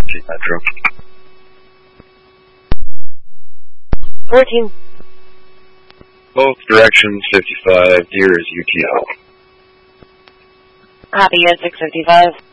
Chief Metro. 14. Both directions, 55. Deer is UTO. Copy at 655.